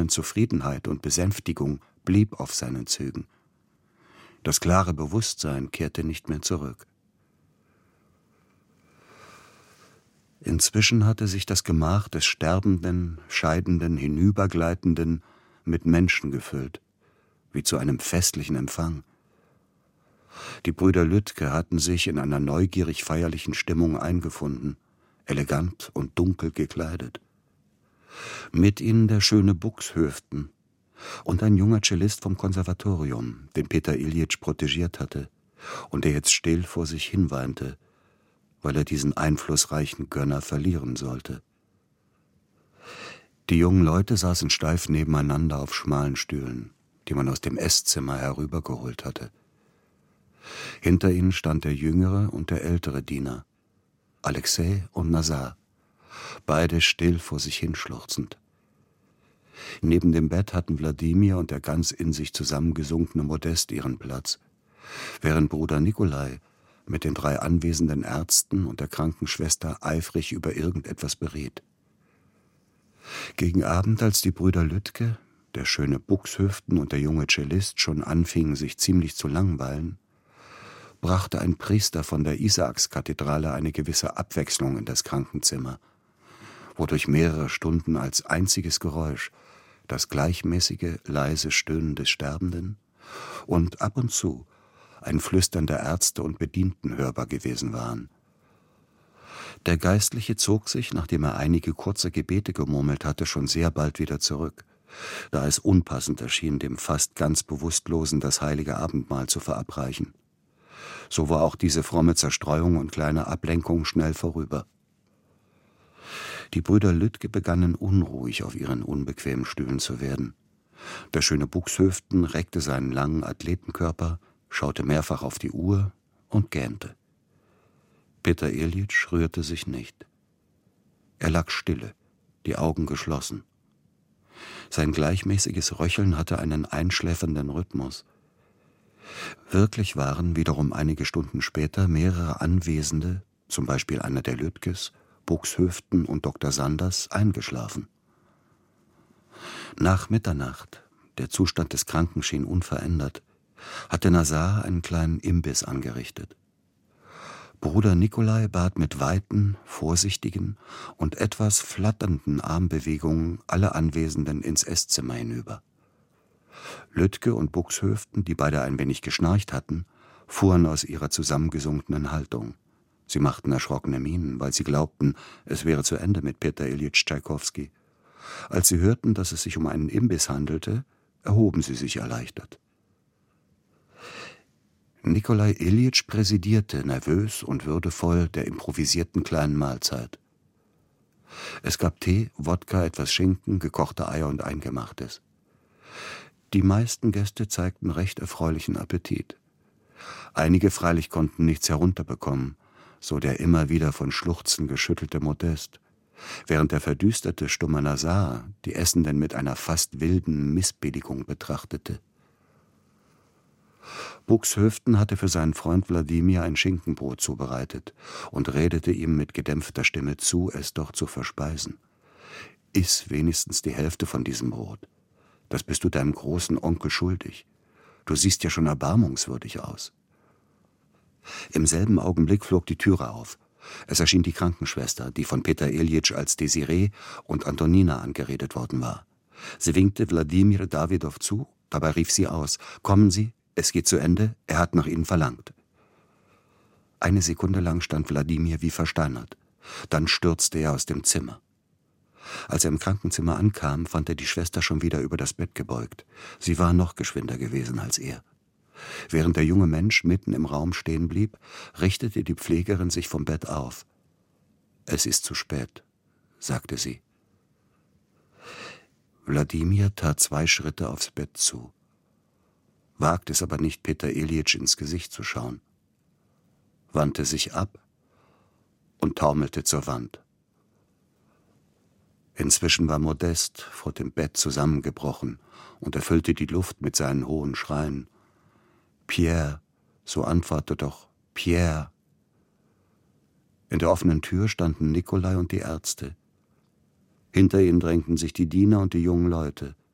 vollkommenen Zufriedenheit und Besänftigung blieb auf seinen Zügen. Das klare Bewusstsein kehrte nicht mehr zurück. Inzwischen hatte sich das Gemach des Sterbenden, Scheidenden, Hinübergleitenden mit Menschen gefüllt, wie zu einem festlichen Empfang. Die Brüder Lütke hatten sich in einer neugierig feierlichen Stimmung eingefunden, elegant und dunkel gekleidet. Mit ihnen der schöne Buxhöften und ein junger Cellist vom Konservatorium, den Peter Iljitsch protegiert hatte und der jetzt still vor sich hinweinte, weil er diesen einflussreichen Gönner verlieren sollte. Die jungen Leute saßen steif nebeneinander auf schmalen Stühlen, die man aus dem Esszimmer herübergeholt hatte. Hinter ihnen stand der jüngere und der ältere Diener, Alexei und Nazar, beide still vor sich hinschluchzend. Neben dem Bett hatten Wladimir und der ganz in sich zusammengesunkene Modest ihren Platz, während Bruder Nikolai mit den 3 anwesenden Ärzten und der Krankenschwester eifrig über irgendetwas beriet. Gegen Abend, als die Brüder Lütke, der schöne Buxhöften und der junge Cellist schon anfingen, sich ziemlich zu langweilen, brachte ein Priester von der Isaakskathedrale eine gewisse Abwechslung in das Krankenzimmer, wodurch mehrere Stunden als einziges Geräusch das gleichmäßige, leise Stöhnen des Sterbenden und ab und zu ein Flüstern der Ärzte und Bedienten hörbar gewesen waren. Der Geistliche zog sich, nachdem er einige kurze Gebete gemurmelt hatte, schon sehr bald wieder zurück, da es unpassend erschien, dem fast ganz Bewusstlosen das heilige Abendmahl zu verabreichen. So war auch diese fromme Zerstreuung und kleine Ablenkung schnell vorüber. Die Brüder Lütke begannen unruhig auf ihren unbequemen Stühlen zu werden. Der schöne Buxhöften reckte seinen langen Athletenkörper, schaute mehrfach auf die Uhr und gähnte. Peter Iljitsch rührte sich nicht. Er lag stille, die Augen geschlossen. Sein gleichmäßiges Röcheln hatte einen einschläfernden Rhythmus. Wirklich waren wiederum einige Stunden später mehrere Anwesende, zum Beispiel einer der Lütkes, Buxhöften und Dr. Sanders, eingeschlafen. Nach Mitternacht, der Zustand des Kranken schien unverändert, hatte Nazar einen kleinen Imbiss angerichtet. Bruder Nikolai bat mit weiten, vorsichtigen und etwas flatternden Armbewegungen alle Anwesenden ins Esszimmer hinüber. Lütke und Buxhöften, die beide ein wenig geschnarcht hatten, fuhren aus ihrer zusammengesunkenen Haltung. Sie machten erschrockene Mienen, weil sie glaubten, es wäre zu Ende mit Peter Iljitsch Tschaikowski. Als sie hörten, dass es sich um einen Imbiss handelte, erhoben sie sich erleichtert. Nikolai Iljitsch präsidierte nervös und würdevoll der improvisierten kleinen Mahlzeit. Es gab Tee, Wodka, etwas Schinken, gekochte Eier und Eingemachtes. Die meisten Gäste zeigten recht erfreulichen Appetit. Einige freilich konnten nichts herunterbekommen, so der immer wieder von Schluchzen geschüttelte Modest, während der verdüsterte stumme Nazar die Essenden mit einer fast wilden Missbilligung betrachtete. Buxhöften hatte für seinen Freund Wladimir ein Schinkenbrot zubereitet und redete ihm mit gedämpfter Stimme zu, es doch zu verspeisen. »Iss wenigstens die Hälfte von diesem Brot. Das bist du deinem großen Onkel schuldig. Du siehst ja schon erbarmungswürdig aus.« Im selben Augenblick flog die Türe auf. Es erschien die Krankenschwester, die von Peter Iljitsch als Desiree und Antonina angeredet worden war. Sie winkte Wladimir Dawidow zu, dabei rief sie aus: »Kommen Sie, es geht zu Ende, er hat nach Ihnen verlangt.« Eine Sekunde lang stand Wladimir wie versteinert. Dann stürzte er aus dem Zimmer. Als er im Krankenzimmer ankam, fand er die Schwester schon wieder über das Bett gebeugt. Sie war noch geschwinder gewesen als er. Während der junge Mensch mitten im Raum stehen blieb, richtete die Pflegerin sich vom Bett auf. »Es ist zu spät«, sagte sie. Wladimir tat 2 Schritte aufs Bett zu, wagte es aber nicht, Peter Iljitsch ins Gesicht zu schauen, wandte sich ab und taumelte zur Wand. Inzwischen war Modest vor dem Bett zusammengebrochen und erfüllte die Luft mit seinen hohen Schreien. »Pierre, so antworte doch, Pierre!« In der offenen Tür standen Nikolai und die Ärzte. Hinter ihnen drängten sich die Diener und die jungen Leute,